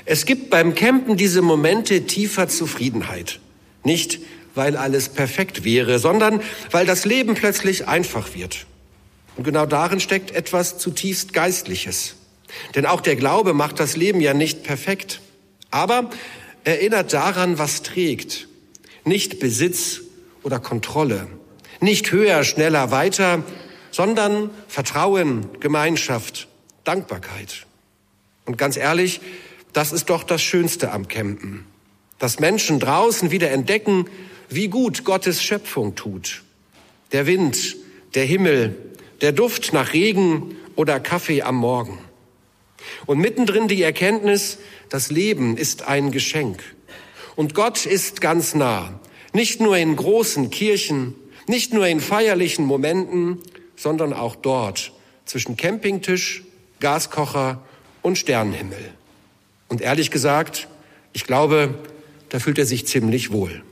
Es gibt beim Campen diese Momente tiefer Zufriedenheit. Nicht, weil alles perfekt wäre, sondern weil das Leben plötzlich einfach wird. Und genau darin steckt etwas zutiefst Geistliches. Denn auch der Glaube macht das Leben ja nicht perfekt. Aber erinnert daran, was trägt. Nicht Besitz oder Kontrolle. Nicht höher, schneller, weiter, sondern Vertrauen, Gemeinschaft, Dankbarkeit. Und ganz ehrlich, das ist doch das Schönste am Campen. Dass Menschen draußen wieder entdecken, wie gut Gottes Schöpfung tut. Der Wind, der Himmel, der Duft nach Regen oder Kaffee am Morgen. Und mittendrin die Erkenntnis, das Leben ist ein Geschenk. Und Gott ist ganz nah. Nicht nur in großen Kirchen, nicht nur in feierlichen Momenten, sondern auch dort, zwischen Campingtisch, Gaskocher und Sternenhimmel. Und ehrlich gesagt, ich glaube, da fühlt er sich ziemlich wohl.